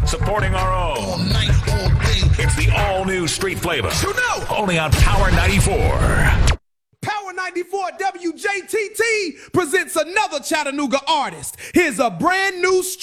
supporting our own. All night, all day. It's the all-new Street Flavor. You know. Only on Power 94. Power 94 WJTT presents another Chattanooga artist. Here's a brand new